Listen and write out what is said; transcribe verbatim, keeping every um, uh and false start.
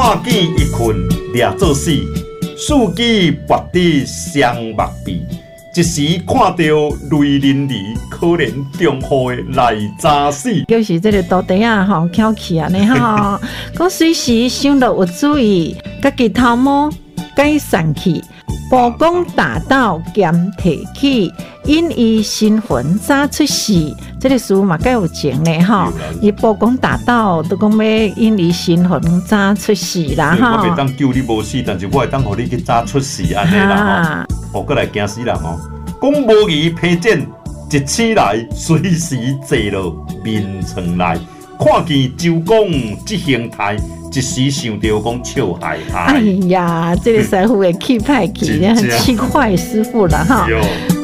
看见一困掠做死，四季拔地双目闭。一时看到雷淋漓，可怜中雨的来早死。 就是这个土地啊，吼，翘起啊，你吼，讲随时想到有注意，家己头毛改善去，曝光大道兼提起，因伊新魂早出世。这个词嘛，该有情的吼，伊曝光大道都讲要因伊新魂早出世啦，吼。 我袂当救你无死，但是我会当互你去早出世安尼啦，吼。哦，过来惊死人哦！讲无义披剪，一起来，随时坐落眠床内，看见周公这形态，一时想到讲笑嗨嗨。 哎呀，这个师傅会气派气，气坏师傅了哈。